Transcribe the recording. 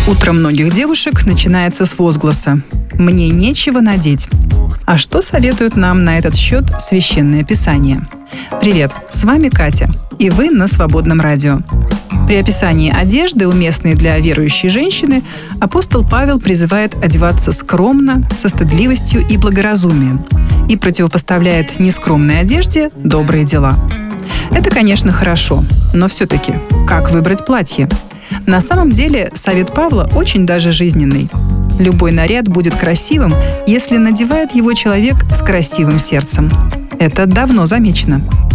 Утро многих девушек начинается с возгласа «Мне нечего надеть». А что советует нам на этот счет Священное Писание? Привет, с вами Катя, и вы на Свободном радио. При описании одежды, уместной для верующей женщины, апостол Павел призывает одеваться скромно, со стыдливостью и благоразумием, и противопоставляет нескромной одежде добрые дела. Это, конечно, хорошо, но все-таки, как выбрать платье? На самом деле, совет Павла очень даже жизненный. Любой наряд будет красивым, если надевает его человек с красивым сердцем. Это давно замечено.